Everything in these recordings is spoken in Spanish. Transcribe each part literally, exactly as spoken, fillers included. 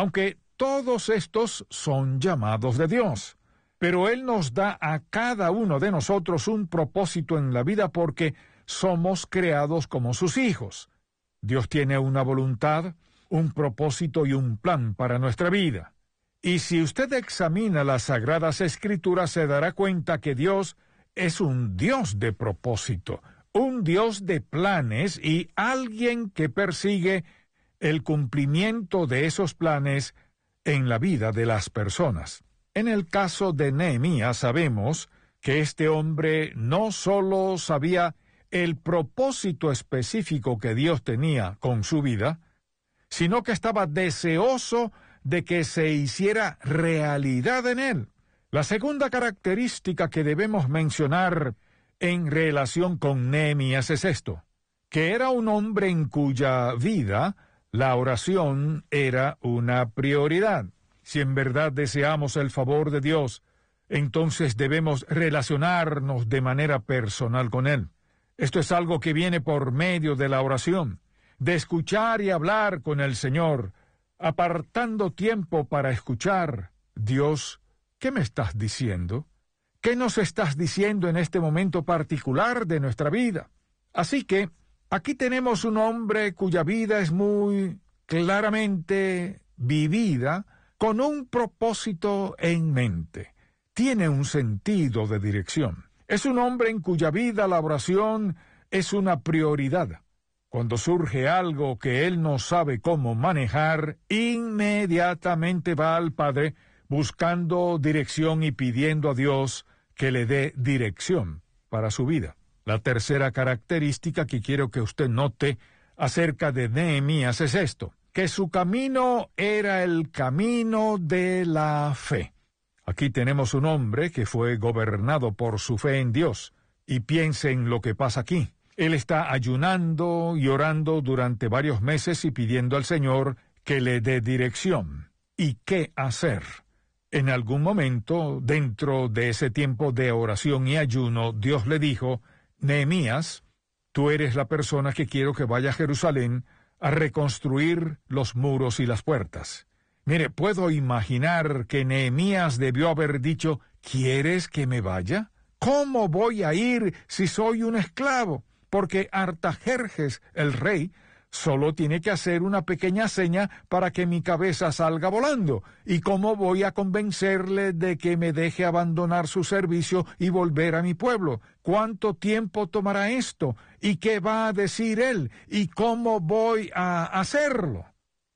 aunque todos estos son llamados de Dios. Pero Él nos da a cada uno de nosotros un propósito en la vida porque somos creados como sus hijos. Dios tiene una voluntad, un propósito y un plan para nuestra vida. Y si usted examina las Sagradas Escrituras, se dará cuenta que Dios es un Dios de propósito, un Dios de planes y alguien que persigue el cumplimiento de esos planes en la vida de las personas. En el caso de Nehemías sabemos que este hombre no solo sabía el propósito específico que Dios tenía con su vida, sino que estaba deseoso de que se hiciera realidad en él. La segunda característica que debemos mencionar en relación con Nehemías es esto, que era un hombre en cuya vida la oración era una prioridad. Si en verdad deseamos el favor de Dios, entonces debemos relacionarnos de manera personal con Él. Esto es algo que viene por medio de la oración, de escuchar y hablar con el Señor, apartando tiempo para escuchar. Dios, ¿qué me estás diciendo? ¿Qué nos estás diciendo en este momento particular de nuestra vida? Así que aquí tenemos un hombre cuya vida es muy claramente vivida con un propósito en mente. Tiene un sentido de dirección. Es un hombre en cuya vida la oración es una prioridad. Cuando surge algo que él no sabe cómo manejar, inmediatamente va al Padre buscando dirección y pidiendo a Dios que le dé dirección para su vida. La tercera característica que quiero que usted note acerca de Nehemías es esto, que su camino era el camino de la fe. Aquí tenemos un hombre que fue gobernado por su fe en Dios, y piense en lo que pasa aquí. Él está ayunando y orando durante varios meses y pidiendo al Señor que le dé dirección. ¿Y qué hacer? En algún momento, dentro de ese tiempo de oración y ayuno, Dios le dijo, Nehemías, tú eres la persona que quiero que vaya a Jerusalén a reconstruir los muros y las puertas. Mire, puedo imaginar que Nehemías debió haber dicho, ¿quieres que me vaya? ¿Cómo voy a ir si soy un esclavo? Porque Artajerjes, el rey, solo tiene que hacer una pequeña seña para que mi cabeza salga volando. ¿Y cómo voy a convencerle de que me deje abandonar su servicio y volver a mi pueblo? ¿Cuánto tiempo tomará esto? ¿Y qué va a decir él? ¿Y cómo voy a hacerlo?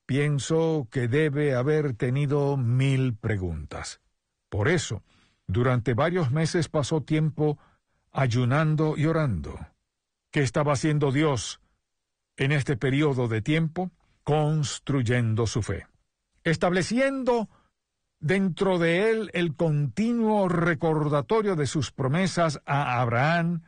Pienso que debe haber tenido mil preguntas. Por eso, durante varios meses pasó tiempo ayunando y orando. ¿Qué estaba haciendo Dios en este periodo de tiempo? Construyendo su fe, estableciendo dentro de él el continuo recordatorio de sus promesas a Abraham,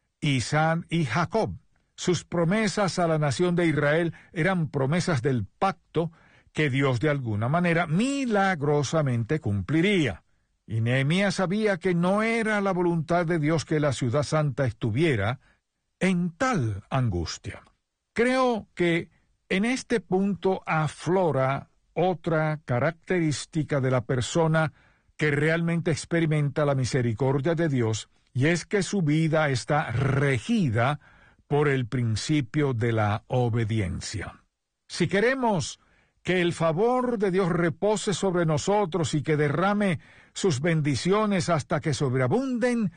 Isaac y Jacob. Sus promesas a la nación de Israel eran promesas del pacto que Dios de alguna manera milagrosamente cumpliría. Y Nehemías sabía que no era la voluntad de Dios que la ciudad santa estuviera en tal angustia. Creo que en este punto aflora otra característica de la persona que realmente experimenta la misericordia de Dios, y es que su vida está regida por el principio de la obediencia. Si queremos que el favor de Dios repose sobre nosotros y que derrame sus bendiciones hasta que sobreabunden,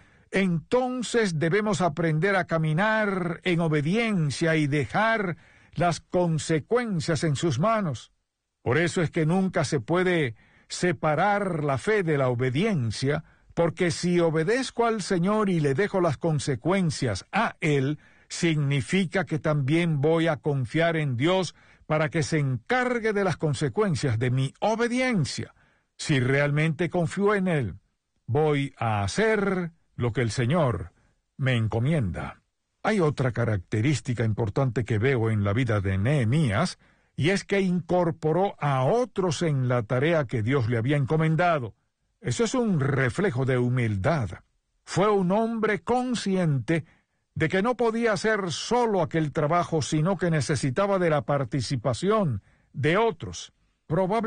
entonces debemos aprender a caminar en obediencia y dejar las consecuencias en sus manos. Por eso es que nunca se puede separar la fe de la obediencia, porque si obedezco al Señor y le dejo las consecuencias a Él, significa que también voy a confiar en Dios para que se encargue de las consecuencias de mi obediencia. Si realmente confío en Él, voy a hacer lo que el Señor me encomienda. Hay otra característica importante que veo en la vida de Nehemías, y es que incorporó a otros en la tarea que Dios le había encomendado. Eso es un reflejo de humildad. Fue un hombre consciente de que no podía hacer solo aquel trabajo, sino que necesitaba de la participación de otros. Probablemente